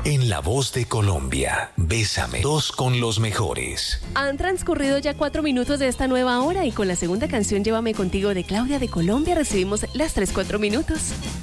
En La Voz de Colombia, Bésame, 2 con los mejores. Han transcurrido ya 4 minutos de esta nueva hora y con la segunda canción Llévame Contigo de Claudia de Colombia recibimos las 3-4 minutos.